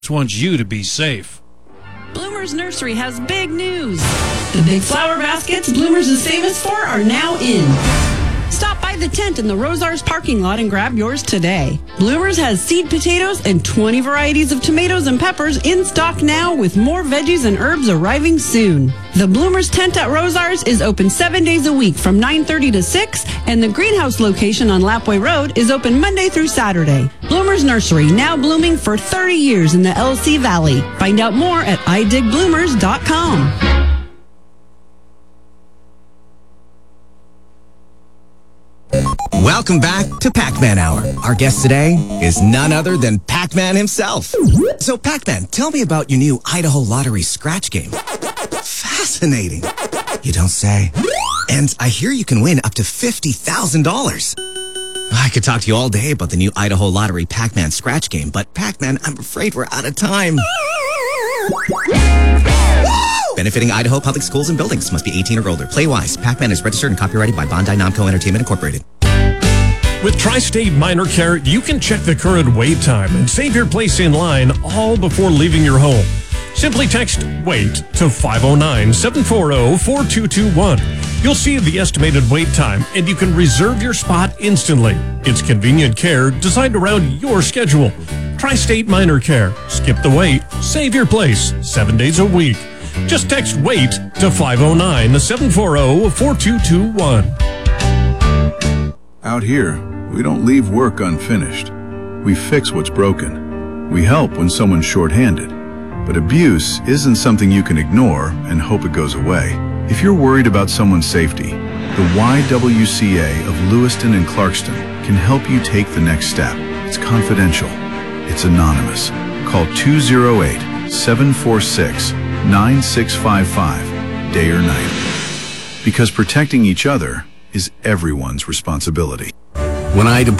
wants you to be safe. Bloomers Nursery has big news. The big flower baskets Bloomers is famous for are now in. Stop by the tent in the Rosars parking lot and grab yours today. Bloomers has seed potatoes and 20 varieties of tomatoes and peppers in stock now, with more veggies and herbs arriving soon. The Bloomers tent at Rosars is open 7 days a week from 9:30 to 6, and the greenhouse location on Lapway Road is open Monday through Saturday. Bloomers Nursery, now blooming for 30 years in the LC Valley. Find out more at idigbloomers.com. Welcome back to Pac-Man Hour. Our guest today is none other than Pac-Man himself. So, Pac-Man, tell me about your new Idaho Lottery scratch game. Fascinating. You don't say. And I hear you can win up to $50,000. I could talk to you all day about the new Idaho Lottery Pac-Man scratch game, but Pac-Man, I'm afraid we're out of time. Benefiting Idaho public schools and buildings. Must be 18 or older. Play wise. Pac-Man is registered and copyrighted by Bondi Namco Entertainment Incorporated. With Tri-State Minor Care, you can check the current wait time and save your place in line all before leaving your home. Simply text WAIT to 509-740-4221. You'll see the estimated wait time, and you can reserve your spot instantly. It's convenient care designed around your schedule. Tri-State Minor Care. Skip the wait. Save your place 7 days a week. Just text WAIT to 509-740-4221. Out here, we don't leave work unfinished. We fix what's broken. We help when someone's short-handed. But abuse isn't something you can ignore and hope it goes away. If you're worried about someone's safety, the YWCA of Lewiston and Clarkston can help you take the next step. It's confidential. It's anonymous. Call 208-746-9655, day or night. Because protecting each other is everyone's responsibility. When I